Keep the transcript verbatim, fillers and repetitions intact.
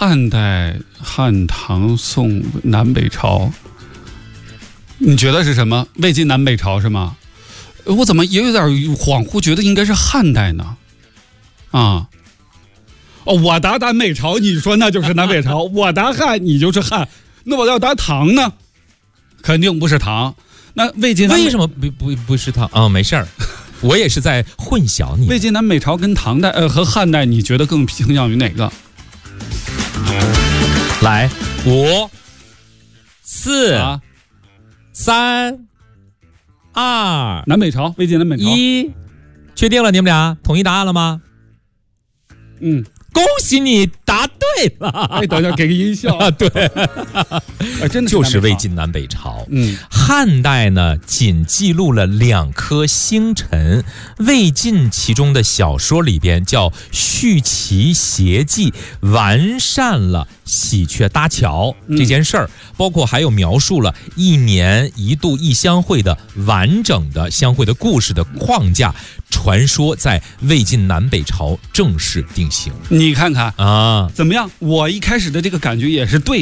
汉代、汉唐宋南北朝，你觉得是什么？魏晋南北朝是吗？我怎么也有点恍惚，觉得应该是汉代呢？啊，哦，我答南北朝，你说那就是南北朝；我答汉，你就是汉。那我要答唐呢？肯定不是唐。那魏晋南北为什么不不不是唐啊、哦？没事儿，我也是在混淆你。 魏晋南北朝跟唐代呃和汉代，你觉得更倾向于哪个？ 来，五、四、 啊， 三、二、 南北朝，魏晋南北朝。 一，确定了？你们俩统一答案了吗？ 嗯， 恭喜你答对了！ 哎，等一下给个音效。 啊，对， 哎，真的就是魏魏晋南北朝。 嗯， 汉代呢，仅记录了两颗星辰。魏晋其中的小说里边叫《续其谐记》，完善了喜鹊搭桥这件事儿，包括还有描述了一年一度一相会的完整的相会的故事的框架。传说在魏晋南北朝正式定型。 你看看啊， 怎么样？我一开始的这个感觉也是对的。